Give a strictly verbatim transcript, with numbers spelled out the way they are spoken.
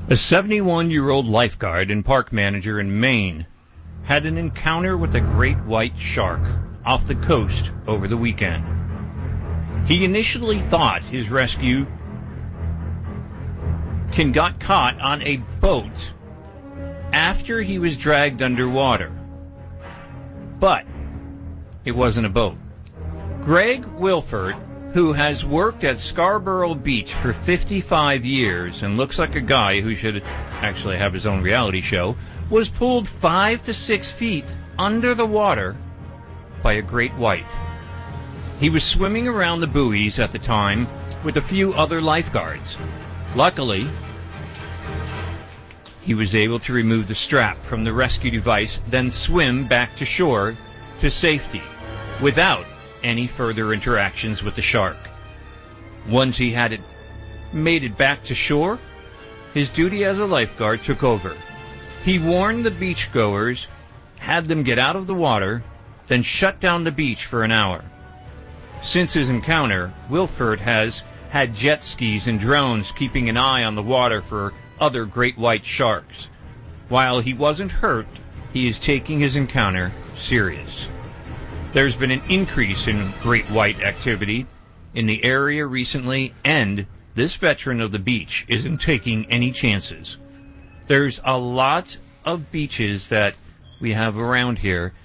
A seventy-one-year-old lifeguard and park manager in Maine had an encounter with a great white shark off the coast over the weekend. He initially thought his rescue can got caught on a boat after he was dragged underwater. But it wasn't a boat. Greg Wilford, who has worked at Scarborough Beach for fifty-five years and looks like a guy who should actually have his own reality show, was pulled five to six feet under the water by a great white. He was swimming around the buoys at the time with a few other lifeguards. Luckily, he was able to remove the strap from the rescue device, then swim back to shore to safety without any further interactions with the shark. Once he had it made it back to shore, his duty as a lifeguard took over. He warned the beachgoers, had them get out of the water, then shut down the beach for an hour. Since his encounter, Wilford has had jet skis and drones keeping an eye on the water for other great white sharks. While he wasn't hurt, he is taking his encounter serious. There's been an increase in great white activity in the area recently, and this veteran of the beach isn't taking any chances. There's a lot of beaches that we have around here